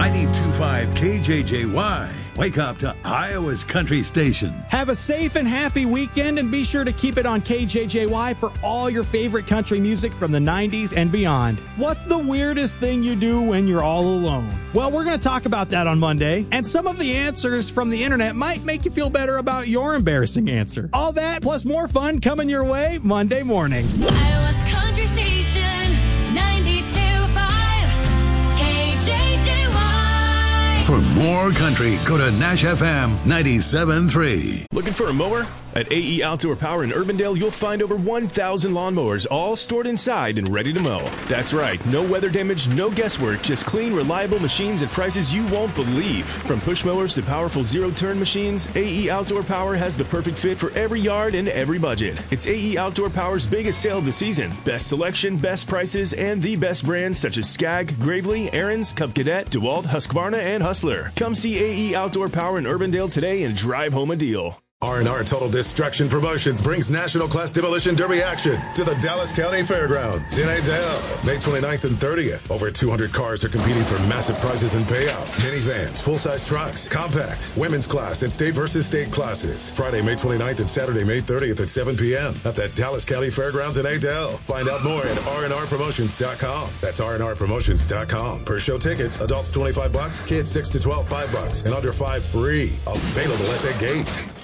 92.5 KJJY. Wake up to Iowa's country station. Have a safe and happy weekend, and be sure to keep it on KJJY for all your favorite country music from the 90s and beyond. What's the weirdest thing you do when you're all alone? Well, we're going to talk about that on Monday, and some of the answers from the internet might make you feel better about your embarrassing answer. All that plus more fun coming your way Monday morning. Iowa's country station, 92.5 KJJY. For more country, go to Nash FM 97.3. Looking for a mower? At AE Outdoor Power in Urbandale, you'll find over 1,000 lawnmowers, all stored inside and ready to mow. That's right, no weather damage, no guesswork, just clean, reliable machines at prices you won't believe. From push mowers to powerful zero-turn machines, AE Outdoor Power has the perfect fit for every yard and every budget. It's AE Outdoor Power's biggest sale of the season. Best selection, best prices, and the best brands such as Skag, Gravely, Aaron's, Cub Cadet, DeWalt, Husqvarna, and Hustler. Come see AE Outdoor Power in Urbandale today and drive home a deal. R&R Total Destruction Promotions brings National Class Demolition Derby action to the Dallas County Fairgrounds in Adel, May 29th and 30th. Over 200 cars are competing for massive prizes and payout. Minivans, full-size trucks, compacts, women's class, and state versus state classes. Friday, May 29th and Saturday, May 30th at 7 p.m. at the Dallas County Fairgrounds in Adel. Find out more at rnrpromotions.com. That's rnrpromotions.com. Per show tickets, adults $25, kids 6 to 12, $5, and under 5 free. Available at the gate.